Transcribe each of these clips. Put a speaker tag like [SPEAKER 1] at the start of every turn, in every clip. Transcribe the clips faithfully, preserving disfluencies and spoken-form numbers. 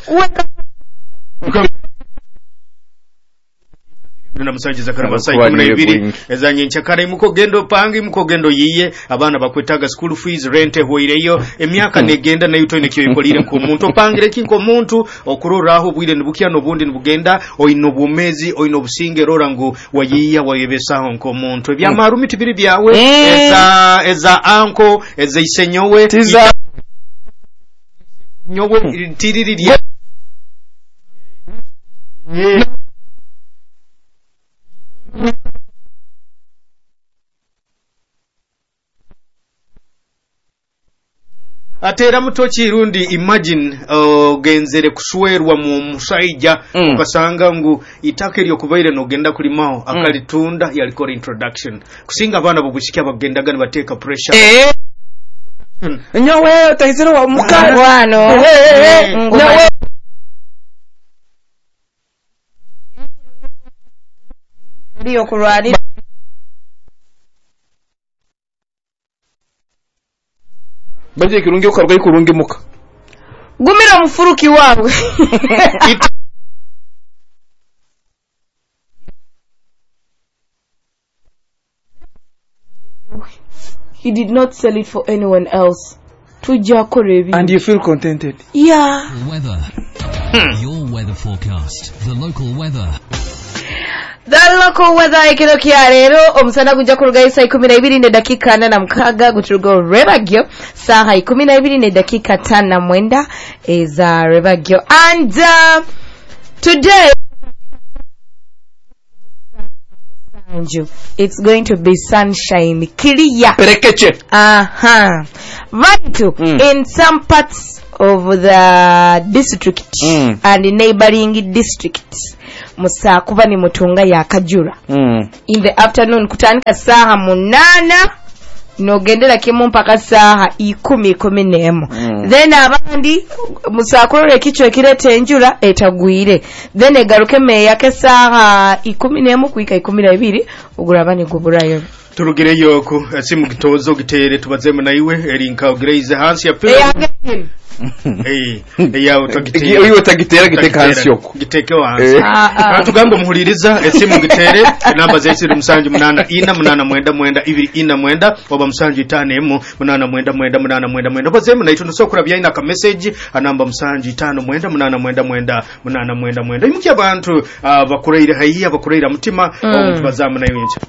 [SPEAKER 1] na musajja zakara basai kumi na ibiri ezanye nchakara imuko gendo pangi muko gendo yiye abana bakwetaga school fees rent hoireyo emyaka negenda na yuto ne kyo ikolire ku muntu pangire kinko muntu okurura aho bwire nibukia no bundi nibugenda oyino bumezi oyino businge rora ngo wayiya wayebesaho nko muntu bya marumiti biri byawe eza eza anko eza isenyowe tiza nyowe tiriri lya atera mutochi rundi imagine uh, genzere kuswerwa mu musaija mm. ukasanga ngu itake lyo kubaire no genda kuli mao akalitunda mm. yalikora introduction kusinga abana bugushika bagenda gani bateka pressure eh mm.
[SPEAKER 2] nyowe utahiziro wa mukano wano nyowe ndio kurwani baje kirungi ukarwaye kurungi muka gumira mufuruki wawe he did not sell it for anyone else tuja korebi and you feel contented yeah
[SPEAKER 3] weather hmm. Your weather forecast, the local weather.
[SPEAKER 2] The local weather ikirokia rero omusana kuja kuruga saa kumi na ibiri ne dakika nane na mkaga guturugo Rebagyo saa kumi na ibiri ne dakika tano na mwenda eza Rebagyo and uh, today it's going to be sunshine clear
[SPEAKER 1] perekeche
[SPEAKER 2] aha right mm. in some parts of the district mm. and neighboring districts musa kuba ni mutunga ya kajura mm. in the afternoon kutanika saa munana no gendera kimu mpaka saa ikumi kumi n'emu mm. then abandi musa kurore kicho kirete enjura etagwire then egaruke me yake saa ikumi n'emu kuika ikumi na ibiri ugurabani guburayo
[SPEAKER 1] turugire yoko simu gitozo gitere tubazeme na iwe erinka ugreize hansi ya pele eh ya utagitera iyo utagitera giteka hansi yoko giteke hansi atugambo muhuririza esimu gitere namba zesiri musanji munana ina munana mwenda mwenda ibiri ina mwenda oba musanji tano mu munana mwenda mwenda munana mwenda mwenda bazeme na ituno sokura byina ka message anamba musanji tano mwenda munana mwenda mwenda munana mwenda mwenda imuki abantu bakureire hayiya bakureira mutima omuntu bazamu na yinje.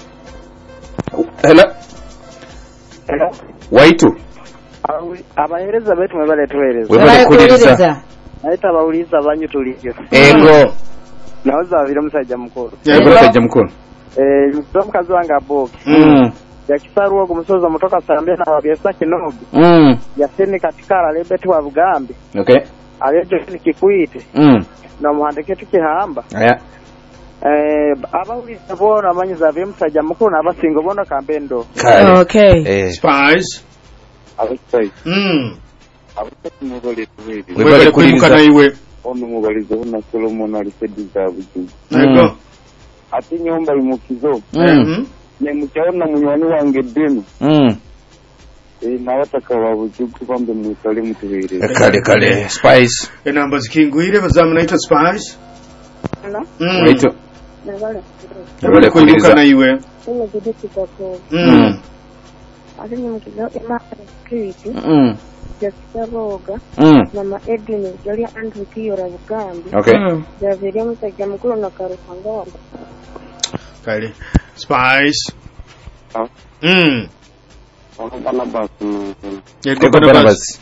[SPEAKER 4] Hello. Hello. Waitu.
[SPEAKER 5] Abahereza betu mebale tuhereza.
[SPEAKER 4] Webale kuliriza.
[SPEAKER 5] Naita bauliza banyu tulivyo.
[SPEAKER 4] Ego.
[SPEAKER 5] Naoza vile msajja mukuru.
[SPEAKER 4] Ego msajja mukuru.
[SPEAKER 5] Eh, mkazi wanga boki.
[SPEAKER 4] Mm.
[SPEAKER 5] Ya kisaruwa kumusoza mutoka Sambia na wabiesa Kinobi.
[SPEAKER 4] Mm.
[SPEAKER 5] Ya seni katikara lebetu wa Bugambi.
[SPEAKER 4] Okay.
[SPEAKER 5] Alejo ni Kikwite.
[SPEAKER 4] Mm.
[SPEAKER 5] Na muhandike tukihamba.
[SPEAKER 4] Aya.
[SPEAKER 5] Eh abawuli sabona manyiza vye msajja mukuru na abasingo bona kambendo.
[SPEAKER 2] Okay.
[SPEAKER 4] Eh.
[SPEAKER 1] Spies.
[SPEAKER 5] Abasai.
[SPEAKER 1] Mm.
[SPEAKER 5] Abasai mubale tuwele.
[SPEAKER 1] Webale kuliriza na iwe.
[SPEAKER 5] Ono mubalizo na Solomon alisediza buju.
[SPEAKER 1] Ego.
[SPEAKER 5] Ati nyomba imukizo.
[SPEAKER 1] Mhm.
[SPEAKER 5] Ne muchaona munywani wange denu.
[SPEAKER 4] Mm.
[SPEAKER 5] Eh nawataka wabujuku kwambe musale mutuwele.
[SPEAKER 4] Kale kale Spies.
[SPEAKER 1] Enamba zikingwire bazamu naita Spies.
[SPEAKER 5] Hello.
[SPEAKER 1] Mm.
[SPEAKER 4] Waitu.
[SPEAKER 5] Nebale.
[SPEAKER 1] Nebale kuliriza na iwe.
[SPEAKER 5] Ono gidiki kako.
[SPEAKER 1] Mm.
[SPEAKER 5] Ati nyumkizo ema security.
[SPEAKER 4] Mm.
[SPEAKER 5] Yakisaboga.
[SPEAKER 4] Mm.
[SPEAKER 5] Mama Edwin yali Andrew Kiyora Bugambi.
[SPEAKER 4] Okay.
[SPEAKER 5] Javiria musajja mukuru na Karufangamba.
[SPEAKER 1] Kale. Spies.
[SPEAKER 5] Ah.
[SPEAKER 1] Mm.
[SPEAKER 5] Ona basu.
[SPEAKER 1] Yego Barnabas.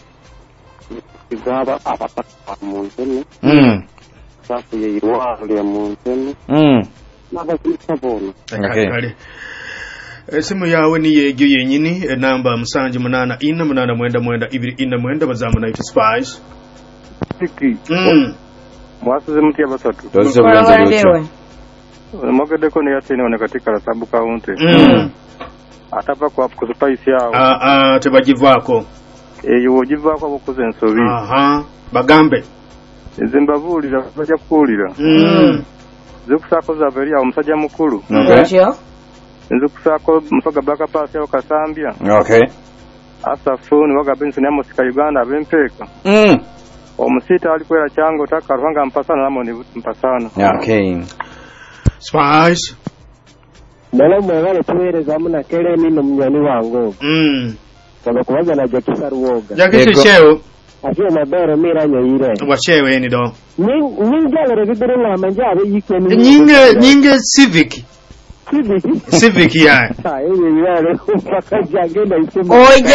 [SPEAKER 5] Igaba apapa munzeni.
[SPEAKER 4] Mm.
[SPEAKER 5] Safu ye irwa ya munzeni.
[SPEAKER 4] Mm.
[SPEAKER 5] Nabasabona.
[SPEAKER 1] Okay. Kale. Esimu yawe ni yegyo yenyini enamba musanji munana ina munana mwenda mwenda ibiri ina mwenda bazamu na ita Spies.
[SPEAKER 5] Tiki.
[SPEAKER 1] Mm.
[SPEAKER 5] Mwasuze muti abasatu.
[SPEAKER 4] Dozo bwanza yocho.
[SPEAKER 5] Mogede ko ne yatene one katika la sabu kaunti.
[SPEAKER 1] Mm.
[SPEAKER 5] Atapa kwa ku Spice yao.
[SPEAKER 1] Ah ah tebagivako.
[SPEAKER 5] Eh yo givako abakoze ensobi.
[SPEAKER 1] Aha. Bagambe.
[SPEAKER 5] Zimbabulira baja kulira.
[SPEAKER 1] Mm.
[SPEAKER 5] Zikusako za beria omusajja mukuru.
[SPEAKER 4] Okay.
[SPEAKER 5] Nzo kusako mfaga baka pasi ya Kasambia.
[SPEAKER 4] Okay.
[SPEAKER 5] Asa phone waga Benson ya Mosika Uganda bempeka.
[SPEAKER 4] Mm.
[SPEAKER 5] omusita ali kwera chango takarwanga mpasana namo ni mpasana.
[SPEAKER 4] Okay.
[SPEAKER 1] Spice.
[SPEAKER 6] Nalo mwale tuwereza muna kele nino mnyani wangu.
[SPEAKER 1] Mm.
[SPEAKER 6] Kwa kuwaza na jakisa ruoga.
[SPEAKER 1] Jakisa cheo.
[SPEAKER 6] Asiye mabere mira nyoire.
[SPEAKER 1] Washewe ni do.
[SPEAKER 6] Ning ninga le bidere la manjabe yike ni.
[SPEAKER 1] Nyinge nyinge civic.
[SPEAKER 6] Civic.
[SPEAKER 1] Civic ya.
[SPEAKER 6] Ah, hivi yale mpaka jangenda isema.
[SPEAKER 2] Oja.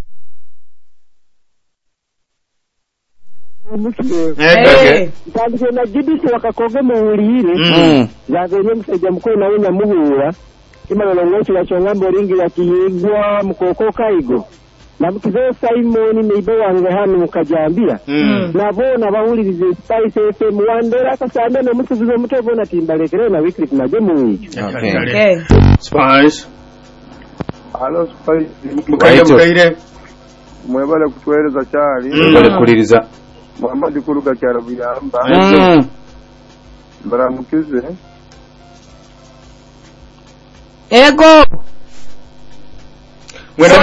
[SPEAKER 1] Eh.
[SPEAKER 6] Kandi na jibisi wakakoge muulire.
[SPEAKER 1] Mm.
[SPEAKER 6] Zavenye msajja mko na wenya muhura. Kima na ngochi la chongambo ringi ya kihigwa mkoko kaigo. Na mkizo Simon neibe wange hano mukajambira.
[SPEAKER 1] Mm.
[SPEAKER 6] Nabona bawulirize Spice F M wandera kasande no mutuvuze mutobo na timbalekere na weekly kunaje muwicho.
[SPEAKER 1] Okay.
[SPEAKER 2] Okay.
[SPEAKER 1] Spice.
[SPEAKER 5] Hello Spice.
[SPEAKER 1] Mukaire mukaire.
[SPEAKER 5] Mwebale kutwereza cyari.
[SPEAKER 4] Mwebale kuliriza.
[SPEAKER 5] Muhammad kuruga cyara buyamba.
[SPEAKER 4] Mm.
[SPEAKER 5] Baramukize.
[SPEAKER 2] Ego.
[SPEAKER 1] Mwena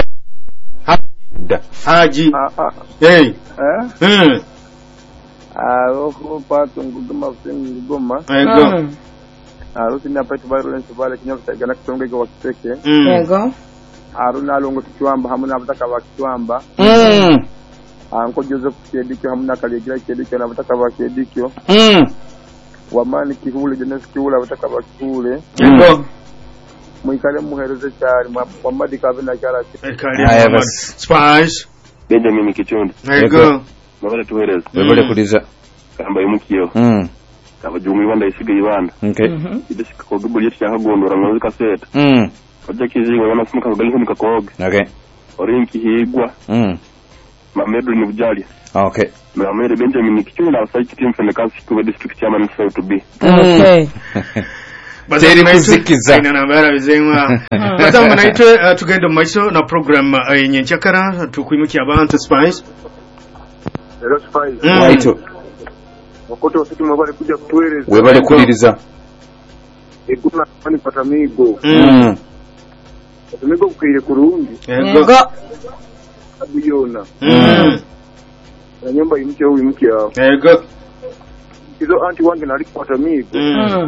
[SPEAKER 1] Haji. Hey.
[SPEAKER 5] Eh?
[SPEAKER 1] Mm.
[SPEAKER 5] Ah, oho pato nguduma fingi goma.
[SPEAKER 1] Ego.
[SPEAKER 5] Ah, ruti na pati violence vale kinyafta gana kitonge kwa kiteke.
[SPEAKER 2] Ego.
[SPEAKER 5] Aruna longo kichwamba hamuna bataka wa kichwamba.
[SPEAKER 4] Mm.
[SPEAKER 5] Anko Joseph Kedikyo hamuna kaligira Kedikyo na bataka wa Kedikyo.
[SPEAKER 4] Mm.
[SPEAKER 5] Wamani kihule Jonas kihula bataka wa kihule.
[SPEAKER 1] Ego.
[SPEAKER 5] Mwikale muhereze cyari Muhammad kabina cyara.
[SPEAKER 1] Ekale. Spice.
[SPEAKER 7] Benjamin Kichondo.
[SPEAKER 1] Ego.
[SPEAKER 7] Mwebale tuwereza.
[SPEAKER 4] Mwebale kuliriza.
[SPEAKER 7] Kamba yumukiyo.
[SPEAKER 4] Mm.
[SPEAKER 7] Abajumi banda isigaye banda.
[SPEAKER 4] Okay.
[SPEAKER 7] Idishika ko gubuli cyangwa gondora ngo kaseta.
[SPEAKER 4] Mm.
[SPEAKER 7] Oja kizingo yana simuka kugali ko mikakoga.
[SPEAKER 4] Okay.
[SPEAKER 7] Orinki higwa.
[SPEAKER 4] Mm.
[SPEAKER 7] Mamedu ni bujali.
[SPEAKER 4] Okay.
[SPEAKER 7] Mamedu Benjamin Kichondo asai kitim fenekasi kwa district chairman so to be.
[SPEAKER 2] Okay.
[SPEAKER 1] Bateri kuzikiza ina nambara bizengwa batamba naitwe tugenda mu maiso na program yenye nchakara tukwimuki abantu Spice.
[SPEAKER 5] Hello Spice.
[SPEAKER 4] Waito.
[SPEAKER 5] Wakoto situ mwebale kuja kutwereza.
[SPEAKER 4] Webale kuliriza.
[SPEAKER 5] Ekuna kwani patamigo.
[SPEAKER 1] Mm.
[SPEAKER 5] Patamigo kukire kurundi.
[SPEAKER 2] Ego.
[SPEAKER 5] Abuyona.
[SPEAKER 1] Mm.
[SPEAKER 5] Na nyumba imche huyu mke yao.
[SPEAKER 1] Ego.
[SPEAKER 5] Kizo anti wange nali patamigo.
[SPEAKER 2] Mm.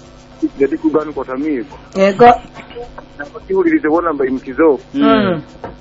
[SPEAKER 5] Jadi kugani patamigo.
[SPEAKER 2] Ego.
[SPEAKER 5] Na kihulirize wona mba imkizo.
[SPEAKER 2] Mm.